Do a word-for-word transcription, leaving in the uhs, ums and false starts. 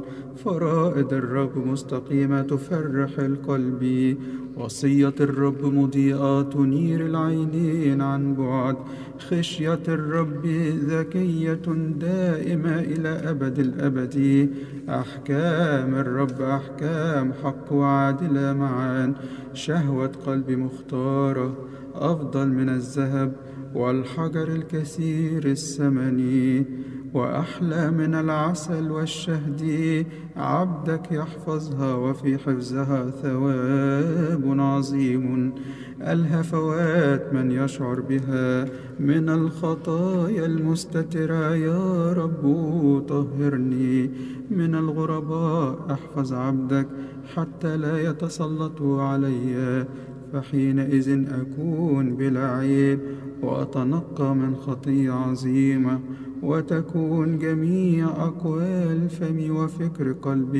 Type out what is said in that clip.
العقل. فرائد الرب مستقيمة تفرح القلب، وصية الرب مضيئة تنير العينين عن بعد. خشية الرب ذكية دائمة إلى أبد الأبد. أحكام الرب أحكام حق وعادلة معا. شهوة قلب مختارة أفضل من الذهب والحجر الكثير الثمن، وأحلى من العسل والشهد. عبدك يحفظها وفي حفظها ثواب عظيم. الهفوات من يشعر بها من الخطايا المستترة. يا رب طهرني من الغرباء، احفظ عبدك حتى لا يتسلطوا علي، فحينئذ أكون بلا عيب وأتنقى من خطية عظيمة، وتكون جميع أقوال فمي وفكر قلبي